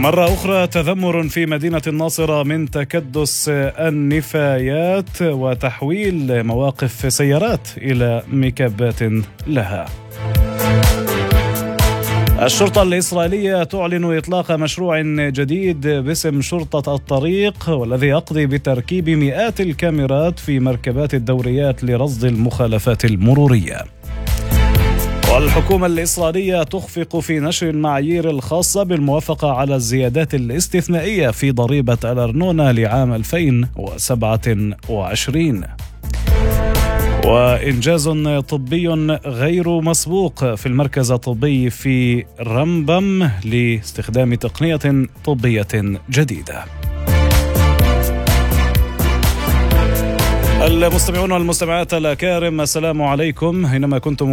مرة أخرى تذمر في مدينة الناصرة من تكدس النفايات وتحويل مواقف سيارات إلى مكبات لها. الشرطة الإسرائيلية تعلن إطلاق مشروع جديد باسم شرطة الطريق، والذي يقضي بتركيب مئات الكاميرات في مركبات الدوريات لرصد المخالفات المرورية. والحكومة الإسرائيلية تخفق في نشر المعايير الخاصة بالموافقة على الزيادات الاستثنائية في ضريبة الأرنونة لعام 2027. وإنجاز طبي غير مسبوق في المركز الطبي في رمبم لاستخدام تقنية طبية جديدة. المستمعون والمستمعات الأكارم، السلام عليكم. أينما كنتم